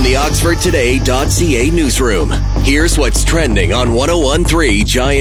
the OxfordToday.ca newsroom. Here's what's trending on 101.3 Giant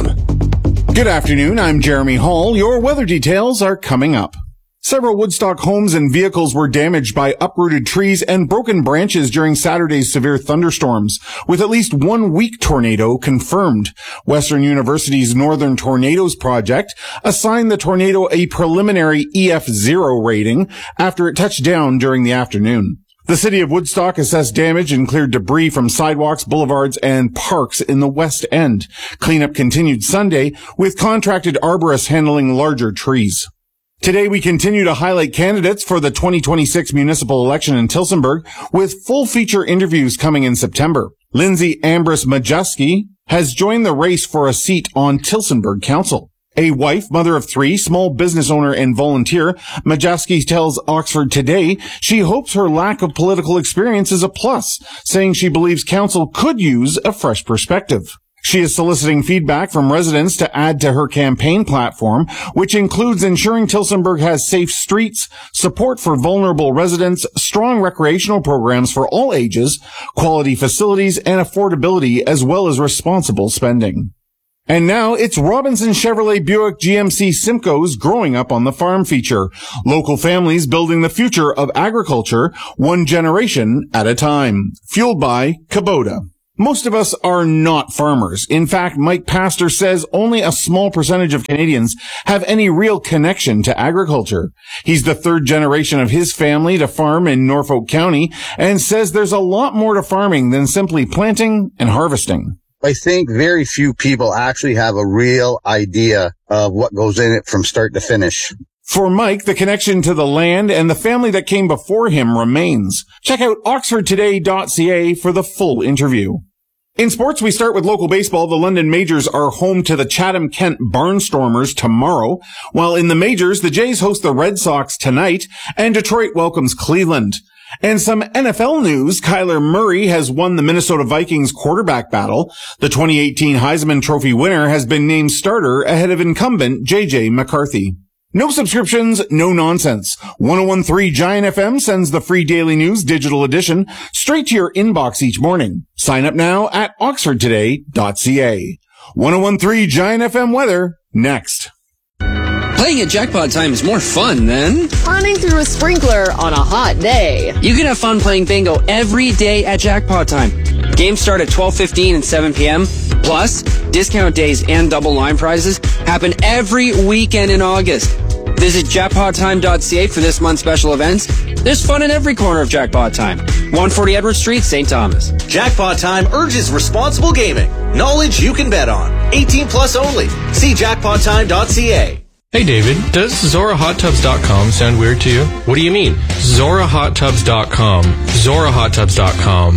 FM. Good afternoon, I'm Jeremy Hall. Your weather details are coming up. Several Woodstock homes and vehicles were damaged by uprooted trees and broken branches during Saturday's severe thunderstorms, with at least one weak tornado confirmed. Western University's Northern Tornadoes Project assigned the tornado a preliminary EF0 rating after it touched down during the afternoon. The city of Woodstock assessed damage and cleared debris from sidewalks, boulevards, and parks in the West End. Cleanup continued Sunday, with contracted arborists handling larger trees. Today, we continue to highlight candidates for the 2026 municipal election in Tillsonburg, with full-feature interviews coming in September. Lindsay Ambrose Majewski has joined the race for a seat on Tillsonburg Council. A wife, mother of three, small business owner, and volunteer, Majewski tells Oxford Today she hopes her lack of political experience is a plus, saying she believes council could use a fresh perspective. She is soliciting feedback from residents to add to her campaign platform, which includes ensuring Tillsonburg has safe streets, support for vulnerable residents, strong recreational programs for all ages, quality facilities, and affordability, as well as responsible spending. And now it's Robinson Chevrolet Buick GMC Simcoe's Growing Up on the Farm feature. Local families building the future of agriculture, one generation at a time. Fueled by Kubota. Most of us are not farmers. In fact, Mike Pastor says only a small percentage of Canadians have any real connection to agriculture. He's the third generation of his family to farm in Norfolk County and says there's a lot more to farming than simply planting and harvesting. I think very few people actually have a real idea of what goes in it from start to finish. For Mike, the connection to the land and the family that came before him remains. Check out OxfordToday.ca for the full interview. In sports, we start with local baseball. The London Majors are home to the Chatham-Kent Barnstormers tomorrow, while in the Majors, the Jays host the Red Sox tonight, and Detroit welcomes Cleveland. And some NFL news, Kyler Murray has won the Minnesota Vikings quarterback battle. The 2018 Heisman Trophy winner has been named starter ahead of incumbent J.J. McCarthy. No subscriptions, no nonsense. 101.3 Giant FM sends the free daily news digital edition straight to your inbox each morning. Sign up now at oxfordtoday.ca. 101.3 Giant FM weather next. Playing at Jackpot Time is more fun than running through a sprinkler on a hot day. You can have fun playing bingo every day at Jackpot Time. Games start at 12:15 and 7 p.m. Plus, discount days and double line prizes happen every weekend in August. Visit jackpottime.ca for this month's special events. There's fun in every corner of Jackpot Time. 140 Edward Street, St. Thomas. Jackpot Time urges responsible gaming. Knowledge you can bet on. 18 plus only. See jackpottime.ca. Hey David, does ZoraHotTubs.com sound weird to you? What do you mean? ZoraHotTubs.com. ZoraHotTubs.com.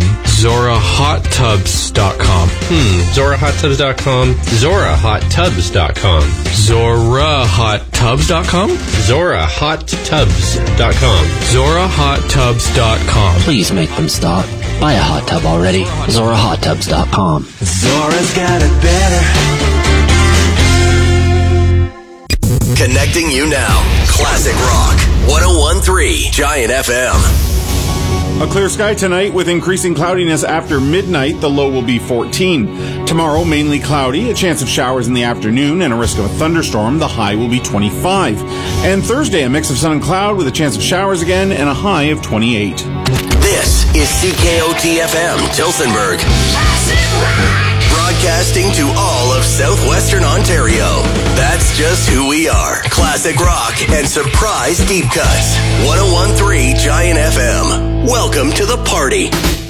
ZoraHotTubs.com. ZoraHotTubs.com. ZoraHotTubs.com. ZoraHotTubs.com? ZoraHotTubs.com. ZoraHotTubs.com. Please make them stop. Buy a hot tub already. ZoraHotTubs.com. Zora's got it better. Connecting you now. Classic Rock. 101.3 Giant FM. A clear sky tonight with increasing cloudiness after midnight. The low will be 14. Tomorrow, mainly cloudy, a chance of showers in the afternoon and a risk of a thunderstorm. The high will be 25. And Thursday, a mix of sun and cloud with a chance of showers again and a high of 28. This is CKOT-FM, Tillsonburg. Classic Rock. Broadcasting to all of southwestern Ontario. That's just who we are. Classic rock and surprise deep cuts. 101.3 Giant FM. Welcome to the party.